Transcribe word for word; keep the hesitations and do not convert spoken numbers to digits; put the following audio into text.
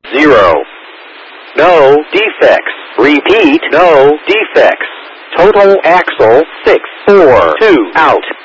zero. No defects. Repeat, no defects. Total axle six four two out.